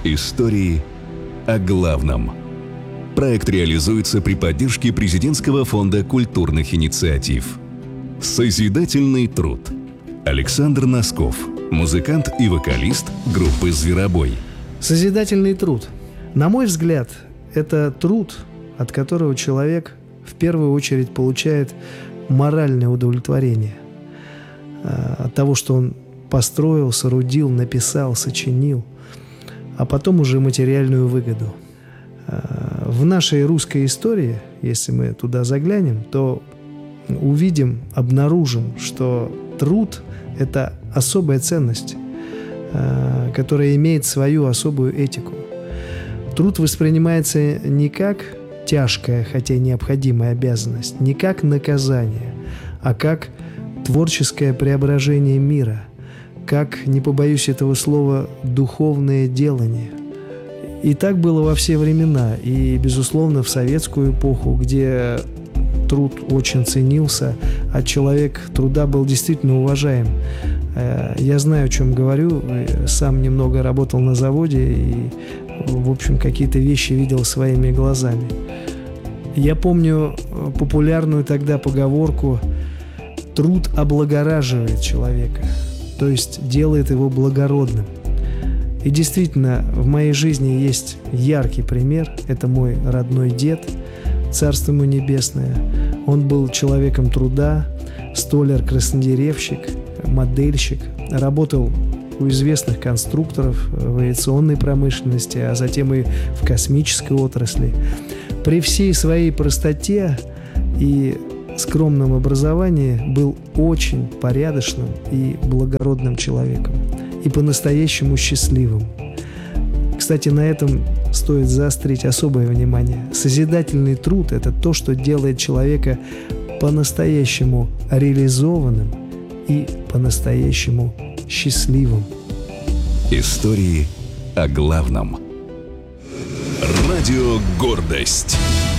Истории о главном. Проект реализуется при поддержке Президентского фонда культурных инициатив. Созидательный труд. Александр Носков, музыкант и вокалист группы «Зверобой». Созидательный труд. На мой взгляд, это труд, от которого человек в первую очередь получает моральное удовлетворение. От того, что он построил, соорудил, написал, сочинил, а потом уже материальную выгоду. В нашей русской истории, если мы туда заглянем, то увидим, обнаружим, что труд – это особая ценность, которая имеет свою особую этику. Труд воспринимается не как тяжкая, хотя и необходимая обязанность, не как наказание, а как творческое преображение мира, как, не побоюсь этого слова, духовное делание. И так было во все времена, и, безусловно, в советскую эпоху, где труд очень ценился, а человек труда был действительно уважаем. Я знаю, о чем говорю, сам немного работал на заводе и, в общем, какие-то вещи видел своими глазами. Я помню популярную тогда поговорку «труд облагораживает человека», то есть делает его благородным. И действительно, в моей жизни есть яркий пример. Это мой родной дед, царство ему небесное. Он был человеком труда, столяр-краснодеревщик, модельщик. Работал у известных конструкторов в авиационной промышленности, а затем и в космической отрасли. При всей своей простоте и скромном образовании был очень порядочным и благородным человеком. И по-настоящему счастливым. Кстати, на этом стоит заострить особое внимание. Созидательный труд – это то, что делает человека по-настоящему реализованным и по-настоящему счастливым. Истории о главном. Радио «Гордость».